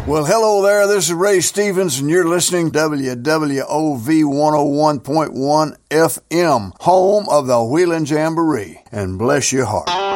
Well, hello there. This is Ray Stevens, and you're listening to WWOV 101.1 FM, home of the Wheeling Jamboree. And bless your heart.